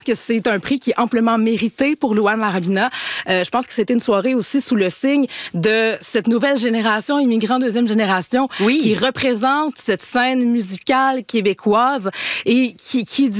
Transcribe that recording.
que c'est un prix qui est amplement mérité pour Louane Larabina. Je pense que c'était une soirée aussi sous le signe de cette nouvelle génération, immigrants deuxième génération, qui représente cette scène musicale québécoise et qui